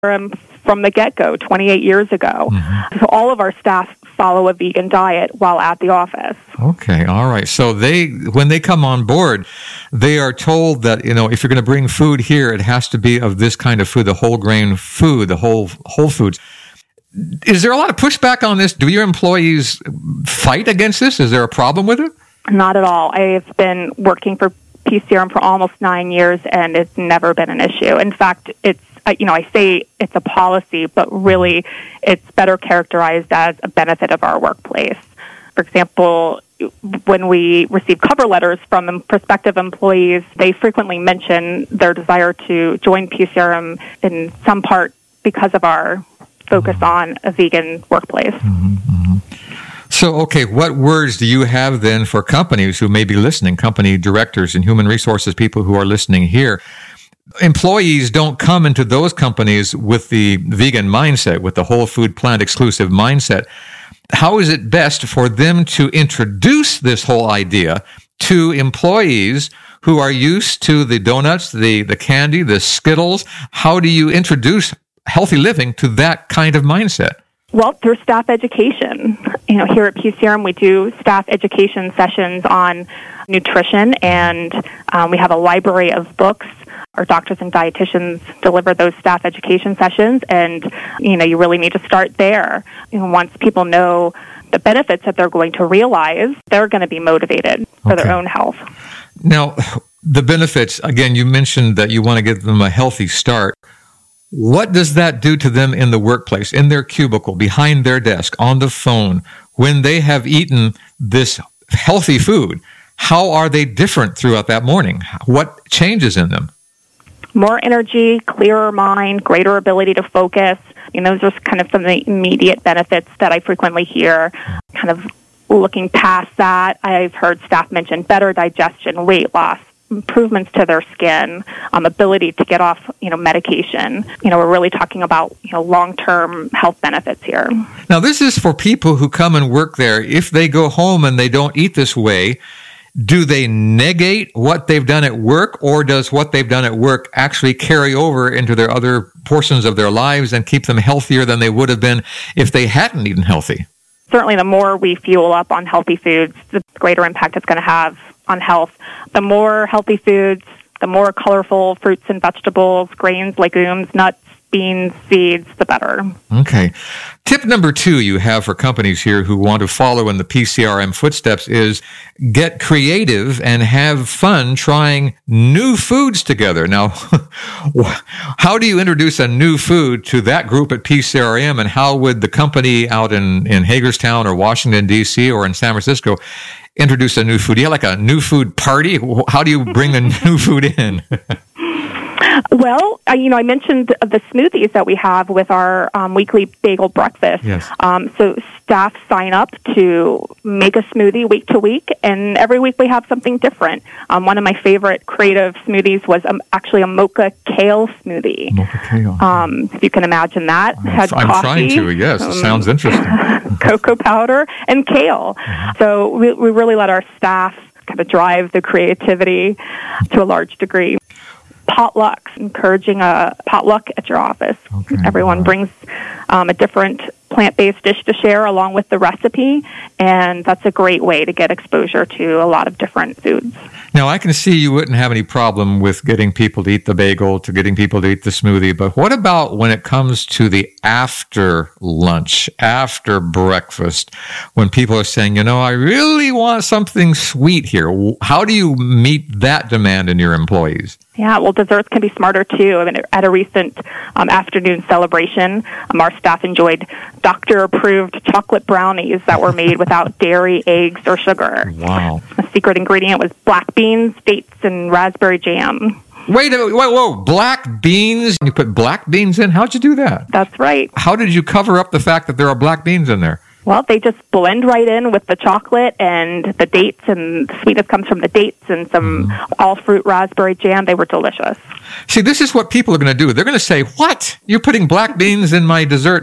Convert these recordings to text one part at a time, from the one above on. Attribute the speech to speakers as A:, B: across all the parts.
A: from the get-go 28 years ago. Mm-hmm. So all of our staff follow a vegan diet while at the office.
B: Okay, all right. So when they come on board, they are told that, if you're going to bring food here, it has to be of this kind of food, the whole grain food, the whole foods. Is there a lot of pushback on this? Do your employees fight against this? Is there a problem with it?
A: Not at all. I've been working for PCRM for almost 9 years, and it's never been an issue. In fact, I say it's a policy, but really it's better characterized as a benefit of our workplace. For example, when we receive cover letters from prospective employees, they frequently mention their desire to join PCRM in some part because of our focus on a vegan workplace.
B: Mm-hmm, mm-hmm. So, okay, what words do you have then for companies who may be listening, company directors and human resources people who are listening here? Employees don't come into those companies with the vegan mindset, with the whole food plant exclusive mindset. How is it best for them to introduce this whole idea to employees who are used to the donuts, the candy, the Skittles? How do you introduce healthy living to that kind of mindset?
A: Well, through staff education. Here at PCRM, we do staff education sessions on nutrition, and we have a library of books. Our doctors and dietitians deliver those staff education sessions, and, you really need to start there. Once people know the benefits that they're going to realize, they're going to be motivated for their own health.
B: Now, the benefits, again, you mentioned that you want to give them a healthy start. What does that do to them in the workplace, in their cubicle, behind their desk, on the phone, when they have eaten this healthy food? How are they different throughout that morning? What changes in them?
A: More energy, clearer mind, greater ability to focus. Those are kind of some of the immediate benefits that I frequently hear. Kind of looking past that, I've heard staff mention better digestion, weight loss, improvements to their skin, ability to get off, medication. We're really talking about, long-term health benefits here.
B: Now, this is for people who come and work there. If they go home and they don't eat this way, do they negate what they've done at work, or does what they've done at work actually carry over into their other portions of their lives and keep them healthier than they would have been if they hadn't eaten healthy?
A: Certainly, the more we fuel up on healthy foods, the greater impact it's going to have on health. The more healthy foods, the more colorful fruits and vegetables, grains, legumes, nuts, beans, seeds, the better.
B: Okay. Tip number 2 you have for companies here who want to follow in the PCRM footsteps is get creative and have fun trying new foods together. Now, how do you introduce a new food to that group at PCRM, and how would the company out in Hagerstown or Washington, D.C. or in San Francisco introduce a new food? Do you have like a new food party? How do you bring the new food in?
A: Well, I mentioned the smoothies that we have with our weekly bagel breakfast.
B: Yes.
A: So staff sign up to make a smoothie week to week, and every week we have something different. One of my favorite creative smoothies was actually a mocha kale smoothie.
B: Mocha kale.
A: If you can imagine that.
B: I'm trying to, yes. It sounds interesting.
A: Cocoa powder and kale. Mm-hmm. So we really let our staff kind of drive the creativity to a large degree. Potlucks, encouraging a potluck at your office. Okay. Everyone brings a different plant-based dish to share along with the recipe, and that's a great way to get exposure to a lot of different foods.
B: Now, I can see you wouldn't have any problem with getting people to eat the bagel, to getting people to eat the smoothie, but what about when it comes to the after lunch, after breakfast, when people are saying, I really want something sweet here? How do you meet that demand in your employees?
A: Yeah, well, desserts can be smarter, too. At a recent afternoon celebration, our staff enjoyed doctor-approved chocolate brownies that were made without dairy, eggs, or sugar.
B: Wow.
A: The secret ingredient was black beans, dates, and raspberry jam.
B: Wait a minute, whoa, black beans? You put black beans in? How'd you do that?
A: That's right.
B: How did you cover up the fact that there are black beans in there?
A: Well, they just blend right in with the chocolate and the dates, and the sweetness comes from the dates and some all-fruit raspberry jam. They were delicious.
B: See, this is what people are going to do. They're going to say, what? You're putting black beans in my dessert?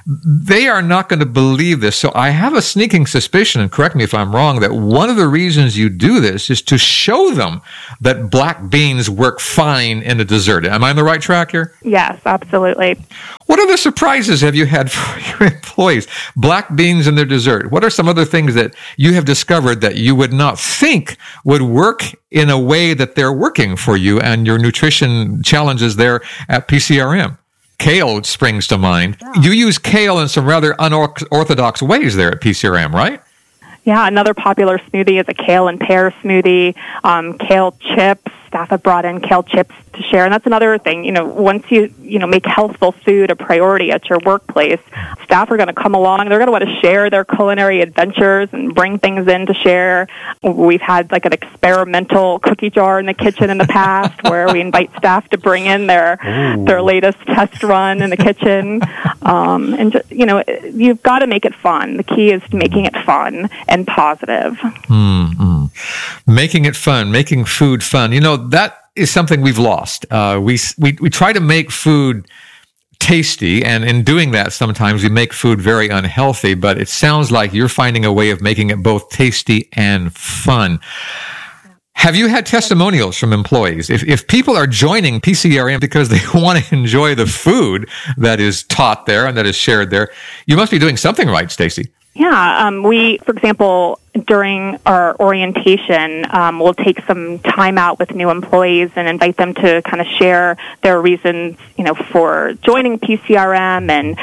B: they are not going to believe this. So I have a sneaking suspicion, and correct me if I'm wrong, that one of the reasons you do this is to show them that black beans work fine in a dessert. Am I on the right track here?
A: Yes, absolutely.
B: What other surprises have you had for your employees? Black beans in their dessert. What are some other things that you have discovered that you would not think would work in a way that they're working for you and your nutrition challenges there at PCRM? Kale springs to mind. Yeah. You use kale in some rather unorthodox ways there at PCRM, right?
A: Yeah, another popular smoothie is a kale and pear smoothie, kale chips. Staff have brought in kale chips to share. And that's another thing, once you make healthful food a priority at your workplace, staff are going to come along. They're going to want to share their culinary adventures and bring things in to share. We've had like an experimental cookie jar in the kitchen in the past where we invite staff to bring in their latest test run in the kitchen. And just, you've got to make it fun. The key is making it fun and positive.
B: Mm-hmm. Making it fun, making food fun. That is something we've lost. We try to make food tasty, and in doing that, sometimes we make food very unhealthy, but it sounds like you're finding a way of making it both tasty and fun. Have you had testimonials from employees? If people are joining PCRM because they want to enjoy the food that is taught there and that is shared there, you must be doing something right, Stacy.
A: Yeah, we, for example, during our orientation, we'll take some time out with new employees and invite them to kind of share their reasons, for joining PCRM and,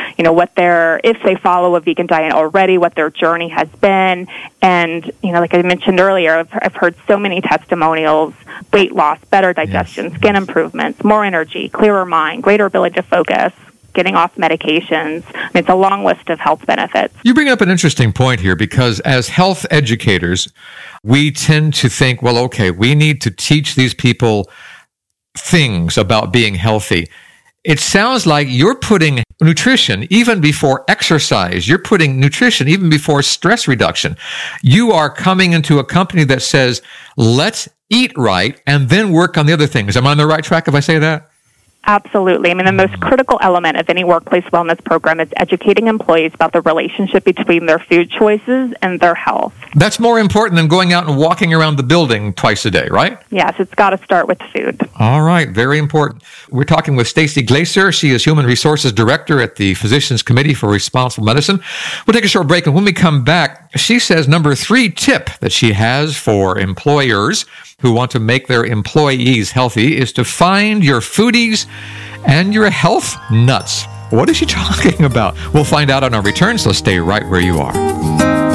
A: if they follow a vegan diet already, what their journey has been. And, like I mentioned earlier, I've heard so many testimonials: weight loss, better digestion, yes, skin improvements, more energy, clearer mind, greater ability to focus, getting off medications. It's a long list of health benefits. You bring up an interesting point here, because as health educators, we tend to think, well, okay, we need to teach these people things about being healthy. It sounds like you're putting nutrition even before exercise. You're putting nutrition even before stress reduction. You are coming into a company that says, let's eat right and then work on the other things. Am I on the right track if I say that? Absolutely. The most critical element of any workplace wellness program is educating employees about the relationship between their food choices and their health. That's more important than going out and walking around the building twice a day, right? Yes, it's got to start with food. All right, very important. We're talking with Stacy Glaser. She is Human Resources Director at the Physicians Committee for Responsible Medicine. We'll take a short break, and when we come back, she says number 3 tip that she has for employers who want to make their employees healthy is to find your foodies and your health nuts. What is she talking about? We'll find out on our return, so stay right where you are.